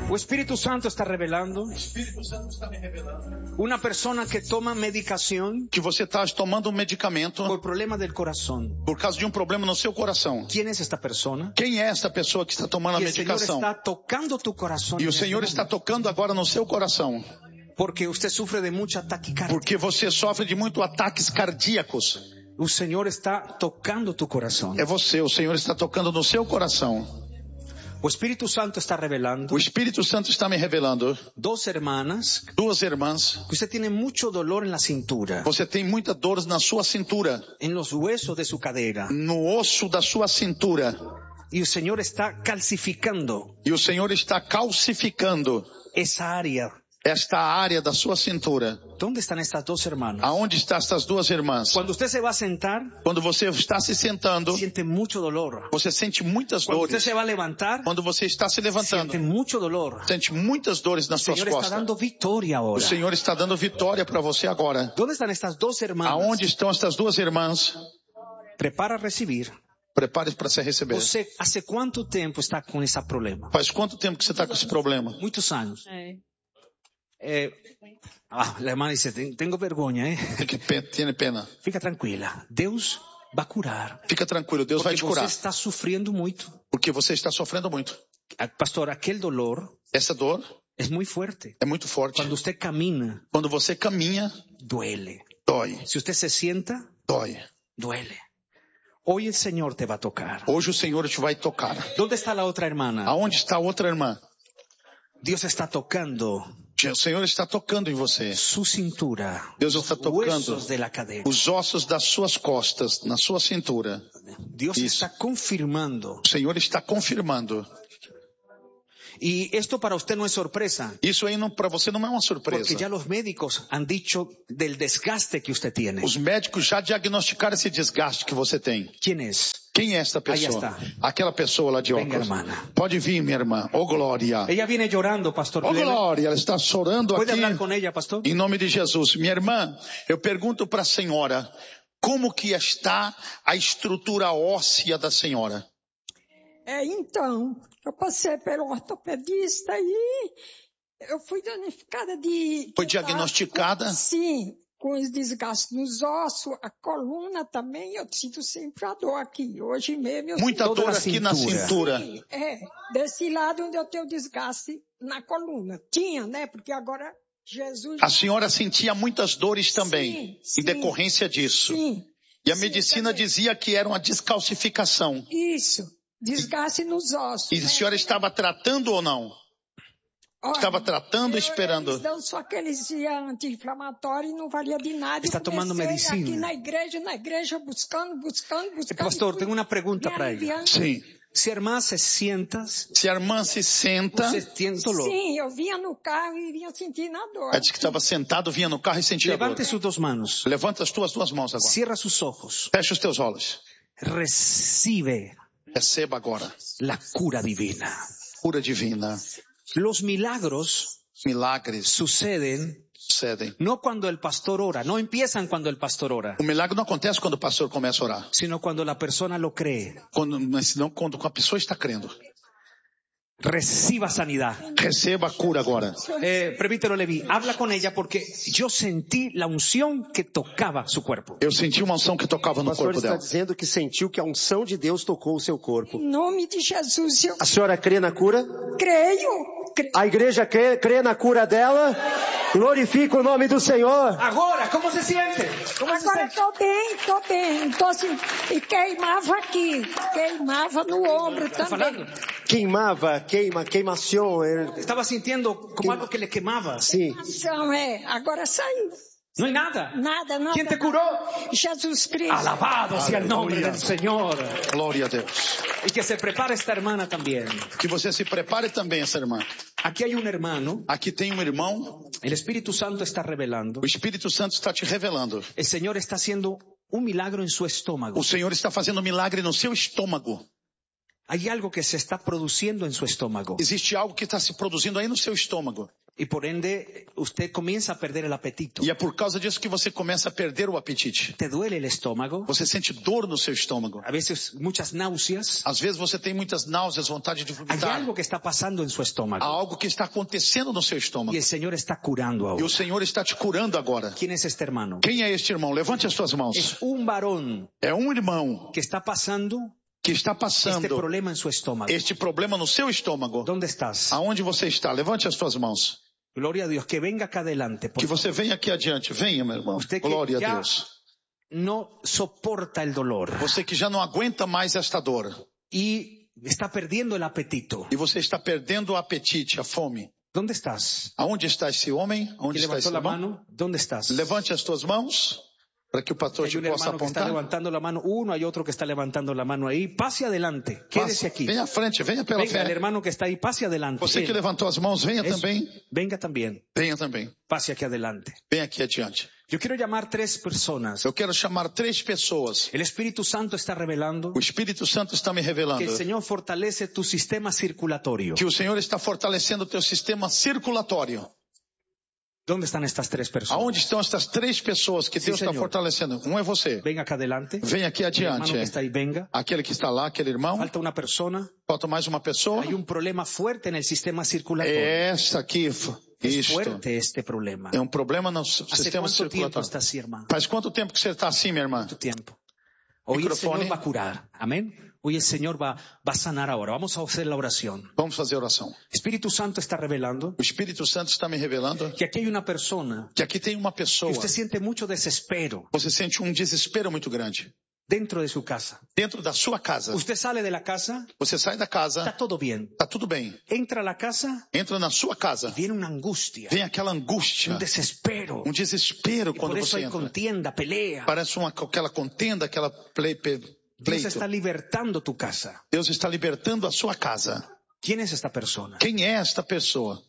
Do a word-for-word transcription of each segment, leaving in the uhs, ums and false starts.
O Espíritu Santo está revelando una persona que toma medicación que você está tomando um medicamento por problema del corazón. por causa de um problema no seu coração. ¿Quién es esta persona? Quem é esta pessoa que está tomando a Y el Señor medicação? está tocando tu corazón. E o en este Senhor está momento, tocando agora no seu coração. porque usted sufre de mucha taquicardia. Porque você sofre de muito ataques cardíacos. El Señor está tocando tu corazón. É você, o Senhor está tocando no seu coração. O Espíritu Santo está revelando O Espírito Santo está me revelando. dos hermanas Duas irmãs. que usted tiene mucho dolor en la cintura, Você tem muita dor na sua cintura. en los huesos de su cadera. No osso da sua cintura. Y el Señor está calcificando E o Senhor está calcificando esa área. esta área da sua cintura. ¿Dónde están estas dos hermanas? Aonde estão estas duas irmãs? Cuando usted se va a sentar, Quando você está se sentando, siente mucho dolor. você sente muitas Cuando usted dores. se va a levantar, Quando você está se levantando, siente mucho dolor. sente muitas dores nas El suas Señor está costas. dando victoria O ahora. Senhor está dando vitória para você agora. ¿Dónde están estas dos hermanas? Aonde estão estas duas irmãs? Prepara a recibir. Prepare para se receber. ¿Você hace cuánto tiempo está con ese problema? Faz quanto tempo que você está com esse problema? Muchos años. É. Eh, ah, la hermana dice, "Ten- tengo vergüenza, ¿eh? Tem que pe- Tiene pena. Fica tranquila. Deus va a curar. Fica tranquilo, Deus vai Porque te você curar. está sufriendo muito. Porque você está sofrendo muito. Ah, Pastor, aquel dolor Essa dor es muy fuerte. é muito forte. Cuando usted camina, Quando você caminha, duele. dói. Si usted se sienta, Dói. duele. Hoy el Señor te va a tocar. Hoje o Senhor te vai tocar. ¿Dónde está la otra hermana? Aonde está a outra irmã? Dios está tocando O Senhor está tocando em você. su cintura, Deus está los tocando huesos de la cadera. os ossos das suas costas, na sua cintura. Dios Isso. está confirmando. O Senhor está confirmando. Y esto para usted no es sorpresa, Isso aí para você não é uma porque surpresa. ya los médicos han dicho del desgaste que usted tiene. Os médicos já diagnosticaram esse desgaste que você tem. ¿Quién es? Quem é esta Aí pessoa? está. Aquela pessoa lá de Venga, óculos. hermana. Pode vir, minha irmã. Ô, Glória. Ella viene llorando, pastor. Ô, ¿Le- Glória, ela está chorando ¿Puede aqui. hablar con ella, pastor? Em nome de Jesus. Minha irmã, eu pergunto para a senhora, como que está a estrutura óssea da senhora? É, então, eu passei pelo ortopedista e eu fui danificada de... Foi que eu tava diagnosticada? com- Sim, com os desgastes nos ossos, a coluna também, eu sinto sempre a dor aqui. Hoje mesmo eu Muita Toda dor na aqui na cintura. cintura. sinto, é, desse lado onde eu tenho desgaste na coluna. Tinha, né? Porque agora Jesus... A senhora sentia muitas dores também, Sim, em sim. decorrência disso. Sim, E a sim, medicina também. dizia que era uma descalcificação. Isso, desgaste nos ossos. E a né? senhora estava tratando ou não? Olha, Estava tratando, eu- esperando. Eles dão só aqueles anti-inflamatórios e não valia de nada. Está Eu tomando comecei medicina. aqui na igreja, na igreja, buscando, buscando, buscando. Pastor, fui tengo una pregunta me para ella. aliviando. Sim. Si hermana se sienta, Se a irmã se senta, usted tiene dolor. Sim, eu vinha no carro e vinha sentindo a dor. ela disse que estava sentado, vinha no carro e sentia dor. Levante sus dos manos. Levanta as tuas duas mãos agora. Cierra sus ojos. Fecha os teus olhos. Recibe Receba agora. la cura divina. Cura divina. Los milagros Milagres suceden sucedem. no cuando el pastor ora, no empiezan cuando el pastor ora, O milagre não acontece quando o pastor começa a orar. sino cuando la persona lo cree. Quando, mas não quando a pessoa está crendo. Reciba sanidad. Receba a cura agora. Eh, Prebítero Levi, habla con ella porque yo sentí la unción que tocaba su cuerpo. Eu senti uma unção que tocava O no pastor corpo está dela. dizendo que sentiu que a unção de Deus tocou o seu corpo. Em nome de Jesus, eu A senhora crê na cura? creio. cre- A igreja crê, crê na cura dela? Glorifica o nome do Senhor. Ahora, ¿cómo se siente? ¿Cómo se Agora siente? estou bem, estou bem. Tô assim, e queimava aqui, queimava no ombro ¿Está também. falando? Queimava, queima, queimação. é- Estaba sintiendo como algo que le quemaba. Sim. Então, é, agora saiu. No hay nada. Nada, nada. ¿Quién te curó? Jesus Cristo. Alabado sea el nombre Aleluya. del Señor. Glória a Deus. Y que se prepare esta hermana también. Que você se prepare também, essa irmã. Aquí hay un hermano. Aqui tem um irmão. El Espíritu Santo está revelando. O Espírito Santo está te revelando. El Señor está haciendo un milagro en su estómago. O Senhor está fazendo um milagre no seu estômago. Hay algo que se está produciendo en su estómago. Existe algo que está se produzindo aí no seu estômago. Y por ende, usted comienza a perder el apetito. E é por causa disso que você começa a perder o apetite. Te duele el estómago. Você sente dor no seu estômago. A veces muchas náuseas. Às vezes você tem muitas náuseas, vontade de Hay vomitar. algo que está pasando en su Há estómago. algo que está acontecendo no seu estômago. Y el Señor está curando E ahora. o Senhor está te curando agora. ¿Quién es este hermano? Quem é este irmão? Levante as suas mãos. Es un varón É um irmão que está pasando que está este passando problema en su estómago. este problema no seu estômago. ¿Dónde estás? Aonde você está? Levante as suas mãos. Gloria a Dios. Que venga acá adelante. Por Que favor. você venha aqui adiante. Venha, meu irmão. Usted que Glória a ya Deus. no soporta el dolor Você que já não aguenta mais esta dor. y está perdiendo el apetito. E você está perdendo o apetite, a fome. ¿Dónde estás? Aonde está esse homem? Que Aonde está esse levantó la irmão? mano. ¿Dónde estás? Levante as tuas mãos para que o pastor Hay te un possa hermano que está apontar. levantando la mano. Uno, hay otro que está levantando la mano ahí. Pase adelante. Quédese Passa, aquí. venha à frente, venha pela Venga, el fé. hermano que está ahí, pase adelante. Você que Él. levantou as mãos, venha Eso. também. Venga también. Venha também. Pase aquí adelante. Venha aqui adiante. Yo quiero llamar tres personas. Eu quero chamar três pessoas. El Espíritu Santo está revelando O Espírito Santo está me que revelando el Señor fortalece tu sistema circulatorio. que o Senhor está fortalecendo o teu sistema circulatório. ¿Dónde están estas tres personas? Aonde estão estas três pessoas que Sim, Deus está Senhor. fortalecendo? Um é você. Venga acá adelante. Vem aqui El hermano adiante. que está ahí, venga. Aquele que está lá, aquele irmão. Falta una persona. Falta mais uma pessoa. Hay un problema fuerte en el sistema circulatorio. É esta aqui. Es Isto. fuerte este problema. É um problema no ¿Hace sistema cuánto tiempo circulatório. está así, hermano? Faz quanto tempo que você está assim, minha irmã? ¿Cuánto tiempo? Hoy el Micrófono. Señor va a curar. Amén. Hoy el Señor va, va a sanar ahora. Vamos a hacer la oración. Vamos fazer oração. Espíritu Santo está revelando O Espírito Santo está me revelando que aquí hay una persona que aqui tem uma que pessoa. usted siente mucho desespero Você sente um desespero muito grande. dentro de su casa. Dentro da sua casa. Usted sale de la casa, Você sai da está casa, todo bien. tá tudo bem. Entra a la casa, Entra na sua casa, viene una angustia, vem aquela angústia, un desespero. um desespero Y quando por eso você hay entra. contienda, pelea. Parece uma, aquela contenda, aquela play, pe- Dios pleito. está libertando tu casa. Deus está libertando a sua casa. ¿Quién es esta persona? Quem é esta pessoa?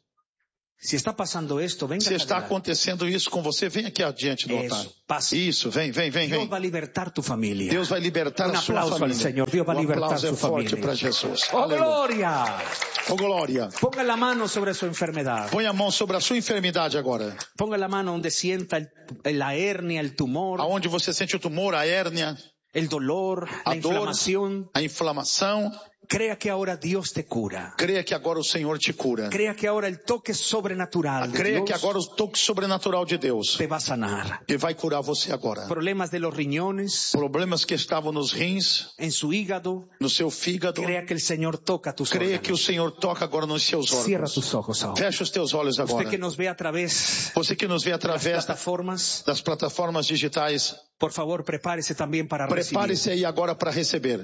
Si está pasando esto, venga Se acá está adelante. acontecendo isso com você, vem aqui adiante do altar. Eso, pase. Isso, vem, vem, vem, Dios vem. va a libertar tu familia. Deus vai libertar Un a sua aplauso al família. Señor. Dios va a O libertar aplauso é su forte familia. para Jesus. ¡Oh, Aleluia. gloria! Oh, glória. Ponga la mano sobre su enfermedad. Põe a mão sobre a sua enfermidade agora. Ponga la mano donde sienta el- la hernia, el tumor, Aonde você sente o tumor, a hérnia, el dolor, a la dor, inflamación. a inflamação. Crea que ahora Dios te cura. Creia que agora o Senhor te cura. Crea que ahora el toque sobrenatural de Creia que Dios agora o toque sobrenatural de Deus te va a sanar. que vai curar você agora. Problemas de los riñones, Problemas que estavam nos rins, en su hígado. no seu fígado. Crea que el Señor toca tus Creia que o órganos. Senhor toca agora nos seus Cierra órgãos. tus ojos ahora. Fecha os teus olhos Usted agora. que nos ve a través Você que nos vê de através las plataformas, das plataformas digitais, por favor, prepárese también para recibir prepare-se aí agora para receber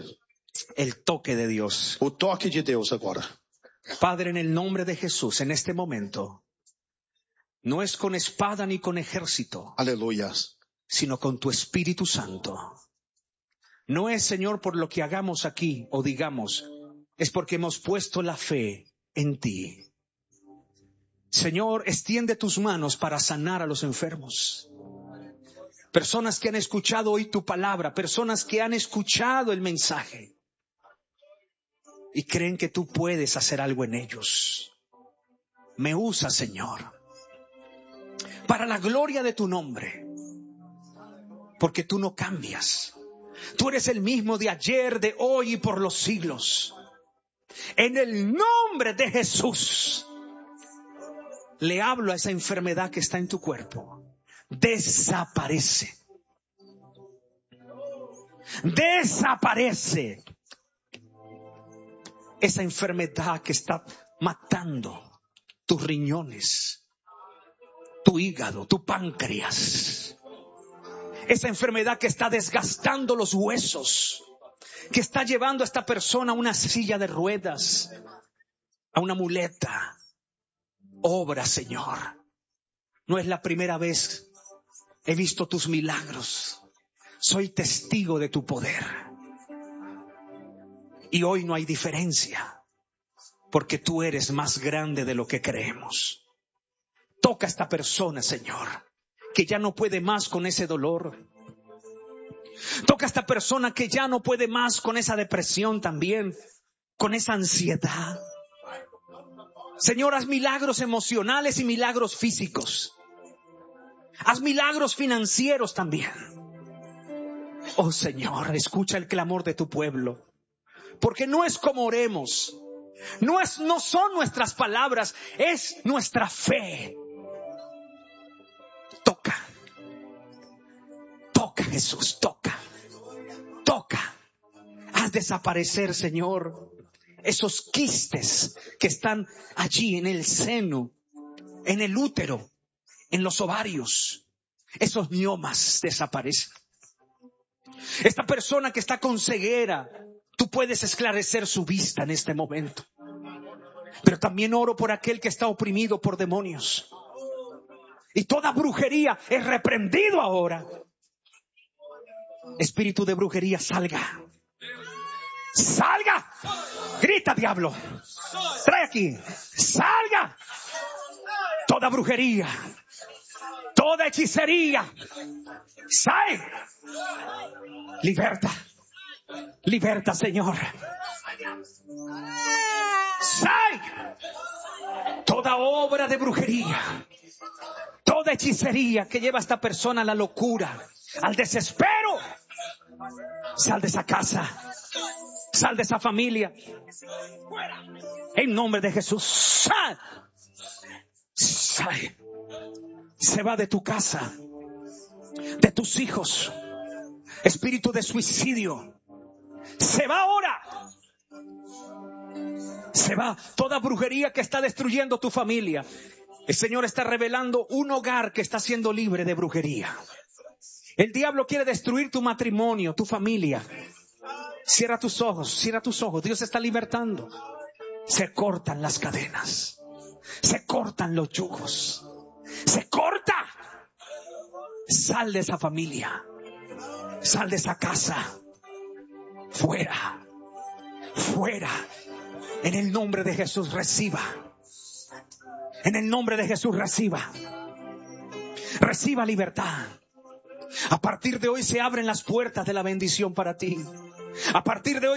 el toque de Dios. o toque de Deus agora. Padre, en el nombre de Jesús, en este momento, no es con espada ni con ejército, Aleluia. sino con tu Espíritu Santo. No es, Señor, por lo que hagamos aquí o digamos, es porque hemos puesto la fe en ti. Señor, extiende tus manos para sanar a los enfermos. Personas que han escuchado hoy tu palabra, personas que han escuchado el mensaje y creen que tú puedes hacer algo en ellos. Me usa, Señor, para la gloria de tu nombre, porque tú no cambias. Tú eres el mismo de ayer, de hoy y por los siglos. En el nombre de Jesús, le hablo a esa enfermedad que está en tu cuerpo. Desaparece. Desaparece. Esa enfermedad que está matando tus riñones, tu hígado, tu páncreas. Esa enfermedad que está desgastando los huesos, que está llevando a esta persona a una silla de ruedas, a una muleta. Obra, Señor. No es la primera vez. He visto tus milagros. Soy testigo de tu poder. Y hoy no hay diferencia, porque tú eres más grande de lo que creemos. Toca a esta persona, Señor, que ya no puede más con ese dolor. Toca a esta persona que ya no puede más con esa depresión también, con esa ansiedad. Señor, haz milagros emocionales y milagros físicos. Haz milagros financieros también. Oh Señor, escucha el clamor de tu pueblo. Porque no es como oremos. No es, no son nuestras palabras, es nuestra fe. Toca. Toca, Jesús, toca. Toca. Haz desaparecer, Señor, esos quistes que están allí en el seno, en el útero, en los ovarios. Esos miomas desaparecen. Esta persona que está con ceguera, tú puedes esclarecer su vista en este momento. Pero también oro por aquel que está oprimido por demonios. Y toda brujería es reprendido ahora. Espíritu de brujería, salga. ¡Salga! Grita, diablo. Trae aquí. ¡Salga! Toda brujería, toda hechicería, ¡sal! Liberta. Liberta, Señor. ¡Sal! Toda obra de brujería, toda hechicería que lleva a esta persona a la locura, al desespero, sal de esa casa. Sal de esa familia. En nombre de Jesús. Sal. Sal. Se va de tu casa. De tus hijos. Espíritu de suicidio. Se va ahora. Se va toda brujería que está destruyendo tu familia. El Señor está revelando un hogar que está siendo libre de brujería. El diablo quiere destruir tu matrimonio, tu familia. Cierra tus ojos, cierra tus ojos. Dios está libertando. Se cortan las cadenas. Se cortan los yugos. Se corta. Sal de esa familia. Sal de esa casa. Fuera. Fuera. En el nombre de Jesús, reciba. En el nombre de Jesús, reciba. Reciba libertad. A partir de hoy se abren las puertas de la bendición para ti. A partir de hoy